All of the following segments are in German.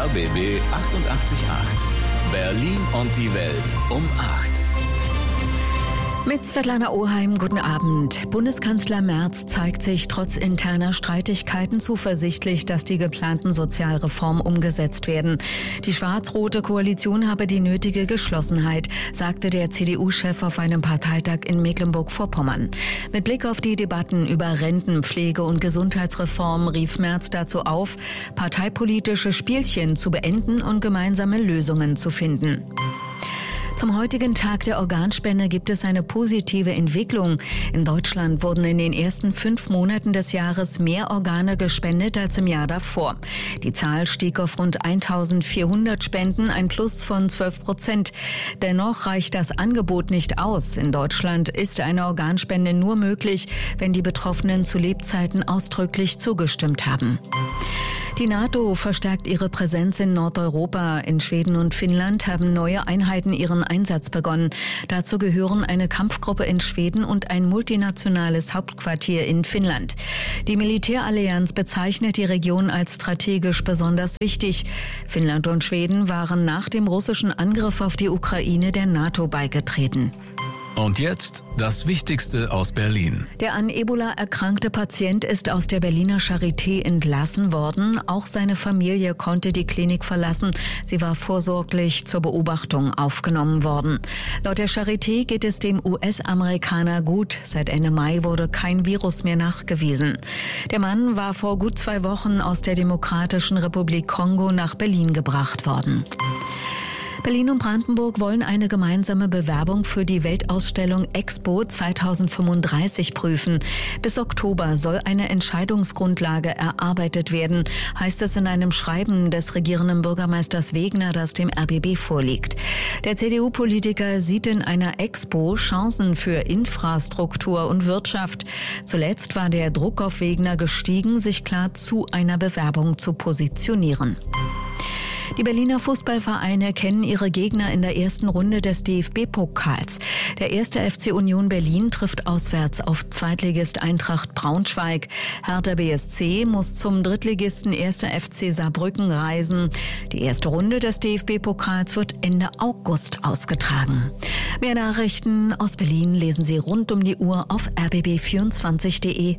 RBB 888. Berlin und die Welt um 8. Mit Svetlana Oheim, guten Abend. Bundeskanzler Merz zeigt sich trotz interner Streitigkeiten zuversichtlich, dass die geplanten Sozialreformen umgesetzt werden. Die schwarz-rote Koalition habe die nötige Geschlossenheit, sagte der CDU-Chef auf einem Parteitag in Mecklenburg-Vorpommern. Mit Blick auf die Debatten über Renten-, Pflege- und Gesundheitsreform rief Merz dazu auf, parteipolitische Spielchen zu beenden und gemeinsame Lösungen zu finden. Zum heutigen Tag der Organspende gibt es eine positive Entwicklung. In Deutschland wurden in den ersten 5 Monaten des Jahres mehr Organe gespendet als im Jahr davor. Die Zahl stieg auf rund 1.400 Spenden, ein Plus von 12%. Dennoch reicht das Angebot nicht aus. In Deutschland ist eine Organspende nur möglich, wenn die Betroffenen zu Lebzeiten ausdrücklich zugestimmt haben. Die NATO verstärkt ihre Präsenz in Nordeuropa. In Schweden und Finnland haben neue Einheiten ihren Einsatz begonnen. Dazu gehören eine Kampfgruppe in Schweden und ein multinationales Hauptquartier in Finnland. Die Militärallianz bezeichnet die Region als strategisch besonders wichtig. Finnland und Schweden waren nach dem russischen Angriff auf die Ukraine der NATO beigetreten. Und jetzt das Wichtigste aus Berlin. Der an Ebola erkrankte Patient ist aus der Berliner Charité entlassen worden. Auch seine Familie konnte die Klinik verlassen. Sie war vorsorglich zur Beobachtung aufgenommen worden. Laut der Charité geht es dem US-Amerikaner gut. Seit Ende Mai wurde kein Virus mehr nachgewiesen. Der Mann war vor gut 2 Wochen aus der Demokratischen Republik Kongo nach Berlin gebracht worden. Berlin und Brandenburg wollen eine gemeinsame Bewerbung für die Weltausstellung Expo 2035 prüfen. Bis Oktober soll eine Entscheidungsgrundlage erarbeitet werden, heißt es in einem Schreiben des regierenden Bürgermeisters Wegner, das dem RBB vorliegt. Der CDU-Politiker sieht in einer Expo Chancen für Infrastruktur und Wirtschaft. Zuletzt war der Druck auf Wegner gestiegen, sich klar zu einer Bewerbung zu positionieren. Die Berliner Fußballvereine kennen ihre Gegner in der ersten Runde des DFB-Pokals. Der 1. FC Union Berlin trifft auswärts auf Zweitligist Eintracht Braunschweig. Hertha BSC muss zum Drittligisten 1. FC Saarbrücken reisen. Die erste Runde des DFB-Pokals wird Ende August ausgetragen. Mehr Nachrichten aus Berlin lesen Sie rund um die Uhr auf rbb24.de.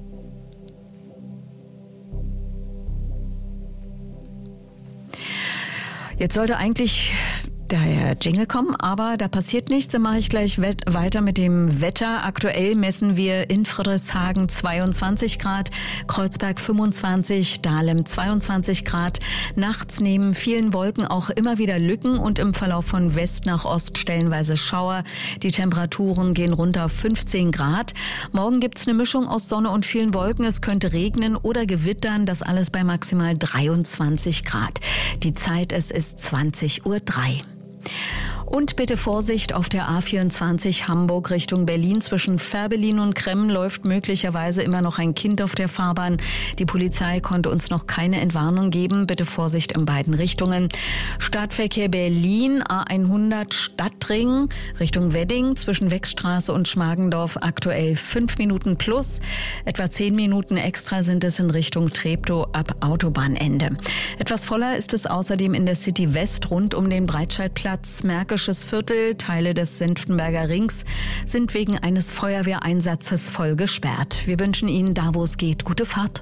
Jetzt sollte eigentlich der Jingle kommen, aber da passiert nichts. Dann mache ich gleich weiter mit dem Wetter. Aktuell messen wir in Friedrichshagen 22 Grad, Kreuzberg 25, Dahlem 22 Grad. Nachts neben vielen Wolken auch immer wieder Lücken und im Verlauf von West nach Ost stellenweise Schauer. Die Temperaturen gehen runter auf 15 Grad. Morgen gibt's eine Mischung aus Sonne und vielen Wolken. Es könnte regnen oder gewittern. Das alles bei maximal 23 Grad. Die Zeit, es ist 20:03 Uhr. Und bitte Vorsicht, auf der A24 Hamburg Richtung Berlin zwischen Fährberlin und Kremmen läuft möglicherweise immer noch ein Kind auf der Fahrbahn. Die Polizei konnte uns noch keine Entwarnung geben. Bitte Vorsicht in beiden Richtungen. Stadtverkehr Berlin, A100 Stadtring Richtung Wedding zwischen Wechstraße und Schmargendorf aktuell 5 Minuten plus. Etwa 10 Minuten extra sind es in Richtung Treptow ab Autobahnende. Etwas voller ist es außerdem in der City West rund um den Breitscheidplatz, Märkisches Viertel, Teile des Senftenberger Rings sind wegen eines Feuerwehreinsatzes voll gesperrt. Wir wünschen Ihnen, da wo es geht, gute Fahrt.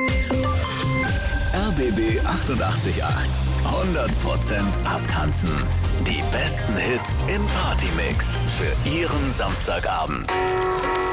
RBB 888. 100% abtanzen. Die besten Hits im Partymix für Ihren Samstagabend.